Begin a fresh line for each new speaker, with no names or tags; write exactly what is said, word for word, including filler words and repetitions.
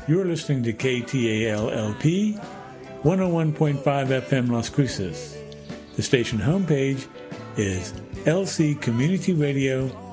You're listening to K T A L L P, one oh one point five F M Las Cruces. The station homepage is l c community radio